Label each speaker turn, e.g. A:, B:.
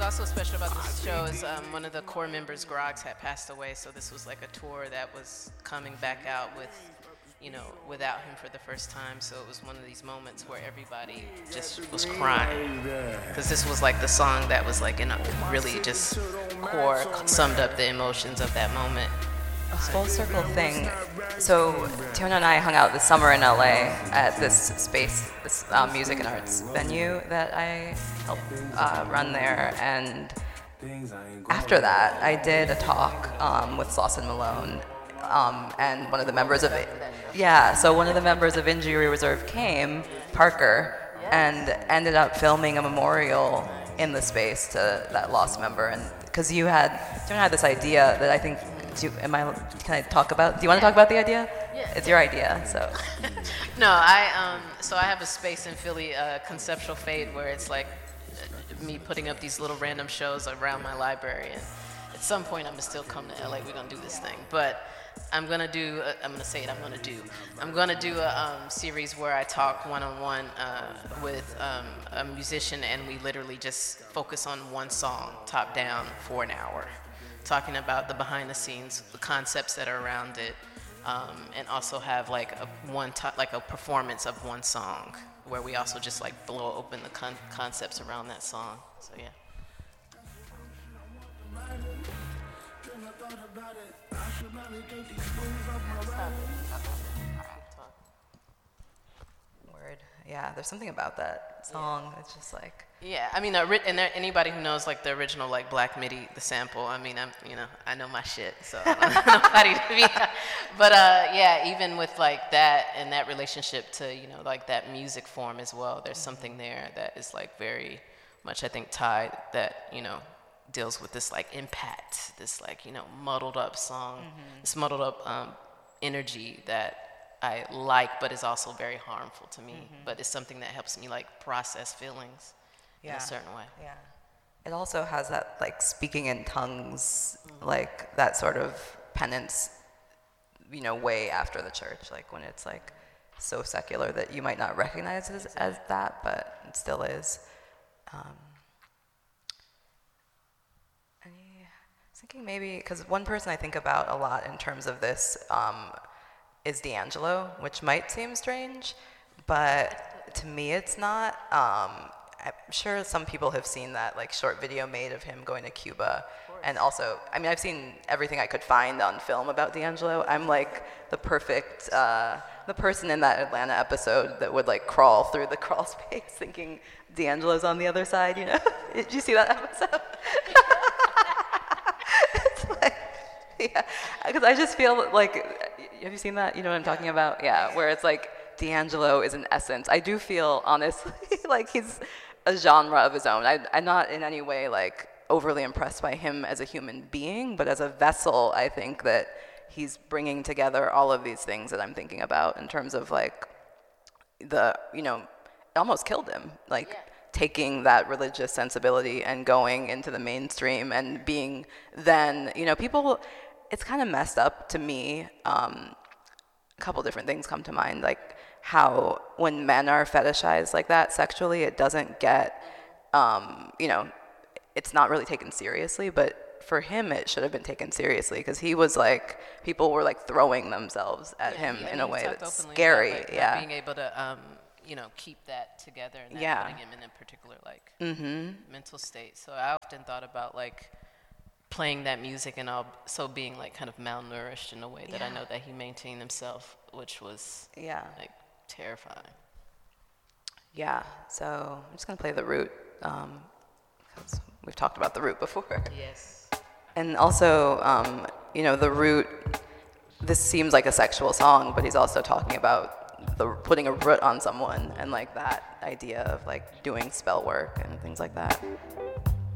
A: also special about this show is one of the core members, Groggs, had passed away, so this was like a tour that was coming back out with, without him for the first time. So it was one of these moments where everybody just was crying, because this was like the song that was like really just core summed up the emotions of that moment.
B: A full circle thing. So Tiona and I hung out this summer in LA at this space, this music and arts venue that I helped run there. And after that, I did a talk with Slauson Malone and one of the members of one of the members of Injury Reserve came, Parker, and ended up filming a memorial in the space to that lost member. And because Tiona had this idea that I think. Can I talk about? Do you want to talk about the idea?
A: Yeah.
B: It's your idea, so.
A: No, I have a space in Philly, Conceptual Fade, where it's like me putting up these little random shows around my library, and at some point I'm gonna still come to LA. We're gonna do this thing, but I'm gonna do a series where I talk one-on-one with a musician, and we literally just focus on one song, top down, for an hour. Talking about the behind the scenes, the concepts that are around it, and also have like a performance of one song where we also just like blow open the concepts around that song. So yeah.
B: Word. Yeah, there's something about that song. It's just like.
A: Yeah, I mean, anybody who knows like the original like Black MIDI, the sample. I mean, I know my shit, so I don't know nobody to be. But yeah, even with like that and that relationship to like that music form as well, there's something there that is like very much, I think, tied that deals with this like impact, this like muddled up song, this muddled up energy that I like, but is also very harmful to me. But it's something that helps me like process feelings. In a certain way.
B: Yeah. It also has that like speaking in tongues, like that sort of penance, way after the church, like when it's like so secular that you might not recognize it as that, but it still is. And I was thinking maybe, because one person I think about a lot in terms of this is D'Angelo, which might seem strange, but to me it's not. I'm sure some people have seen that like short video made of him going to Cuba, and also, I mean, I've seen everything I could find on film about D'Angelo. I'm like the perfect, the person in that Atlanta episode that would like crawl through the crawl space thinking D'Angelo's on the other side, Did you see that episode? It's like, yeah, because I just feel like, have you seen that? You know what I'm talking about? Yeah, where it's like D'Angelo is an essence. I do feel, honestly, like he's a genre of his own. I'm not in any way like overly impressed by him as a human being, but as a vessel, I think that he's bringing together all of these things that I'm thinking about in terms of like it almost killed him, like taking that religious sensibility and going into the mainstream and being then, people, it's kind of messed up to me. A couple different things come to mind, like how when men are fetishized like that sexually, it doesn't get, it's not really taken seriously, but for him it should have been taken seriously, because he was like, people were like throwing themselves at him in a way that's scary.
A: About, like, being able to, keep that together and putting him in a particular like mental state. So I often thought about like playing that music and also being like kind of malnourished in a way that I know that he maintained himself, which was like terrifying.
B: Yeah, so I'm just gonna play The Root, because we've talked about The Root before.
A: Yes.
B: And also, The Root, this seems like a sexual song, but he's also talking about putting a root on someone and like that idea of like doing spell work and things like that.